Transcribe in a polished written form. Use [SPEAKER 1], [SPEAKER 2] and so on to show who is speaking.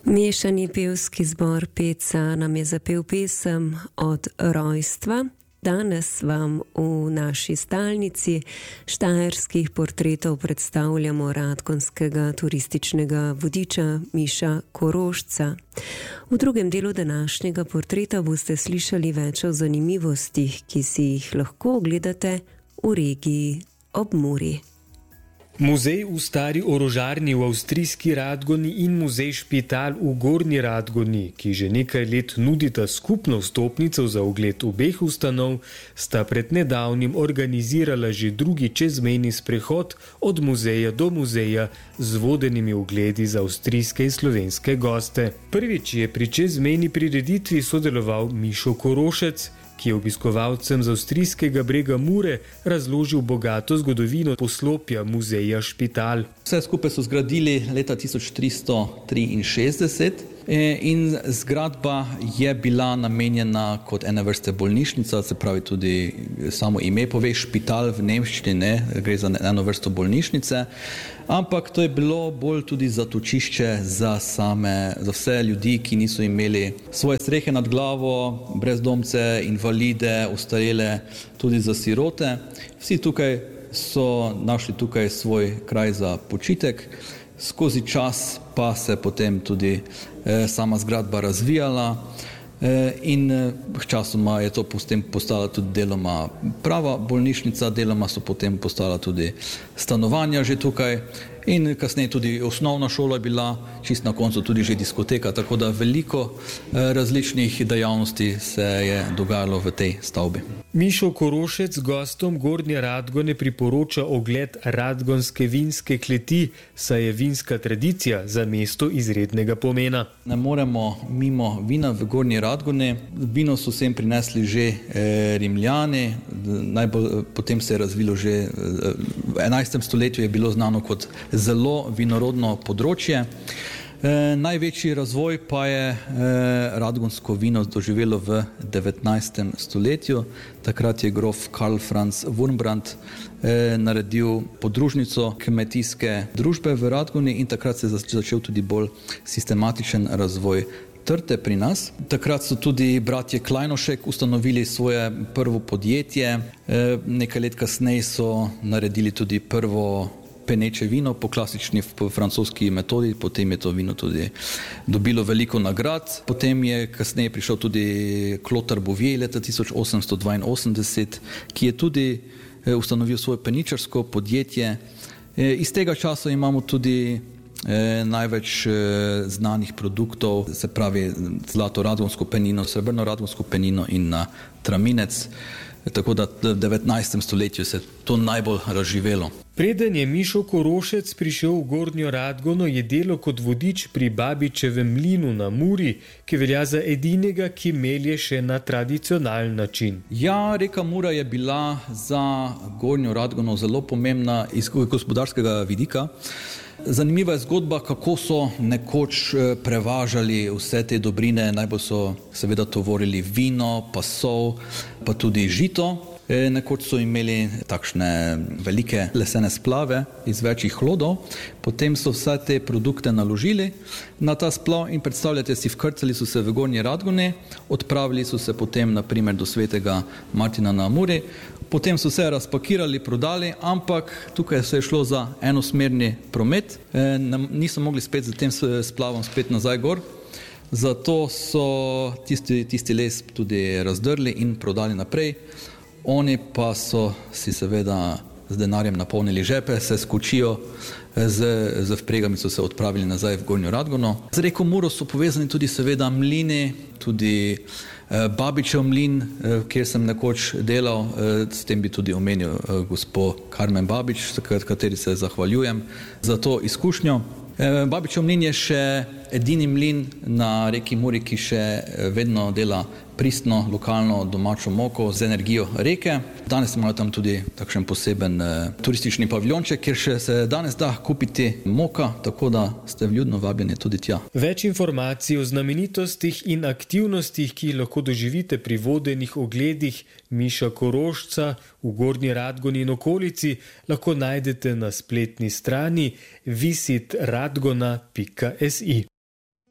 [SPEAKER 1] Mešani pevski zbor Peca nam je zapel pesem Od rojstva. Danes vam v naši stalnici štajerskih portretov predstavljamo radgonskega turističnega vodiča Miša Korošca. V drugem delu današnjega portreta boste slišali več o zanimivostih, ki si jih lahko ogledate v regiji ob Muri.
[SPEAKER 2] Muzej v stari orožarni v avstrijski Radgoni in muzej Špital v Gornji Radgoni, ki že nekaj let nudita skupno vstopnico za ogled obeh ustanov, sta pred nedavnim organizirala že drugi čezmejni sprehod od muzeja do muzeja z vodenimi ogledi za avstrijske in slovenske goste. Prvič je pri čezmejni prireditvi sodeloval Mišo Korošec, ki je obiskovalcem z avstrijskega brega Mure razložil bogato zgodovino poslopja muzeja Špital.
[SPEAKER 3] Vse skupaj so zgradili leta 1363 in zgradba je bila namenjena kot ena vrste bolnišnica, se pravi tudi samo ime pove Špital v nemščini, gre za eno vrsto bolnišnice, ampak to je bilo bolj tudi zatočišče za vse ljudi, ki niso imeli svoje strehe nad glavo, brezdomce, invalide, ostarele, tudi za sirote. Vsi tukaj so našli tukaj svoj kraj za počitek. Skozi čas pa se potem tudi sama zgradba razvijala in sčasoma je to potem postala tudi deloma prava bolnišnica, deloma so potem postala tudi stanovanja že tukaj in kasneje tudi osnovna šola je bila, čist na koncu tudi že diskoteka, tako da veliko različnih dejavnosti se je dogajalo v tej stavbi.
[SPEAKER 2] Mišo Korošec gostom Gornje Radgone priporoča ogled radgonske vinske kleti, saj je vinska tradicija za mesto izrednega pomena.
[SPEAKER 3] Ne moremo mimo vina v Gornji Radgoni. Vino so sem prinesli že Rimljani, potem se je razvilo že v 11. stoletju je bilo znano kot zelo vinorodno področje. Največji razvoj pa je radgonsko vino doživelo v 19. stoletju. Takrat je grof Karl Franz Wurmbrand naredil podružnico kmetijske družbe v Radgoni in takrat se je začel tudi bolj sistematičen razvoj trte pri nas. Takrat so tudi bratje Kleinošek ustanovili svoje prvo podjetje. Nekaj let kasneje so naredili tudi prvo peneče vino po klasični francoski metodi, potem je to vino tudi dobilo veliko nagrad. Potem je kasneje prišel tudi Clotaire Bouvier leta 1882, ki je tudi ustanovil svoje peničarsko podjetje. Iz tega časa imamo tudi največ znanih produktov, se pravi zlato radgonsko penino, srebrno radgonsko penino in traminec. Tako da v 19. stoletju se to najbolj razživelo.
[SPEAKER 2] Preden je Mišo Korošec prišel v Gornjo Radgono, je delal kot vodič pri Babičevem mlinu na Muri, ki velja za edinega, ki melje še na tradicionalen način.
[SPEAKER 3] Ja, reka Mura je bila za Gornjo Radgono zelo pomembna iz gospodarskega vidika. Zanimiva je zgodba, kako so nekoč prevažali vse te dobrine. Najbolj so seveda tovorili vino, pa sol, pa tudi žito. Nekoč so imeli takšne velike lesene splave iz večjih hlodov, potem so vse te produkte naložili na ta splav in predstavljate si, vkrcali so se v Gornji Radgoni, odpravili so se potem naprimer do svetega Martina na Muri, potem so se razpakirali, prodali, ampak tukaj se je šlo za enosmerni promet, niso mogli spet za tem splavom spet nazaj gor, zato so tisti les tudi razdrli in prodali naprej. Oni pa so si seveda z denarjem napolnili žepe, se skočijo, z vpregami so se odpravili nazaj v Gornjo Radgono. Z reko Muro so povezani tudi seveda mlini, tudi Babičev mlin, kjer sem nekoč delal, s tem bi tudi omenil gospo Karmen Babič, kateri se zahvaljujem za to izkušnjo. Babičev mlin je še edini mlin na reki Muri, ki še vedno dela pristno, lokalno, domačo moko z energijo reke. Danes imajo tam tudi takšen poseben turistični paviljonček, kjer še se danes da kupiti moka, tako da ste vljudno vabljeni tudi tja.
[SPEAKER 2] Več informacij o znamenitostih in aktivnostih, ki jih lahko doživite pri vodenih ogledih Miša Korošca v Gornji Radgoni in okolici, lahko najdete na spletni strani visitradgona.si.